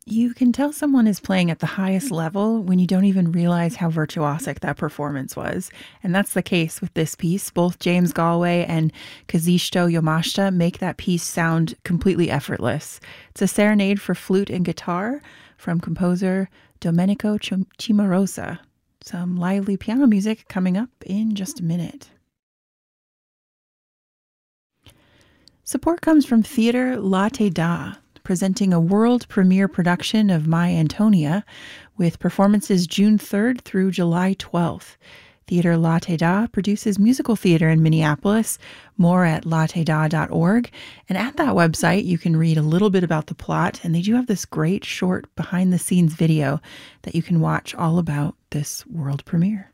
You can tell someone is playing at the highest level when you don't even realize how virtuosic that performance was. And that's the case with this piece. Both James Galway and Kazuhito Yamashita make that piece sound completely effortless. It's a serenade for flute and guitar from composer Domenico Cimarosa. Some lively piano music coming up in just a minute. Support comes from Theatre Latte Da, presenting a world premiere production of My Antonia with performances June 3rd through July 12th. Theatre Latte Da produces musical theater in Minneapolis. More at latteda.org. And at that website, you can read a little bit about the plot, and they do have this great short behind-the-scenes video that you can watch all about this world premiere.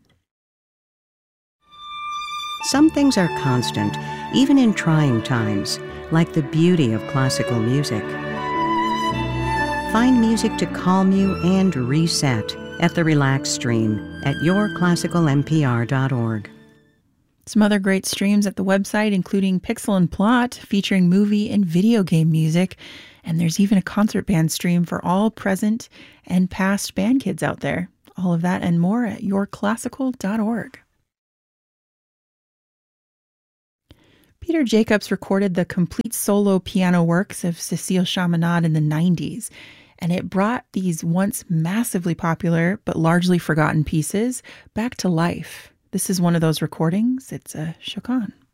Some things are constant, even in trying times, like the beauty of classical music. Find music to calm you and reset at the Relax Stream at yourclassicalmpr.org. Some other great streams at the website, including Pixel and Plot, featuring movie and video game music. And there's even a concert band stream for all present and past band kids out there. All of that and more at yourclassical.org. Peter Jacobs recorded the complete solo piano works of Cécile Chaminade in the 90s, and it brought these once massively popular but largely forgotten pieces back to life. This is one of those recordings. It's a Chacon.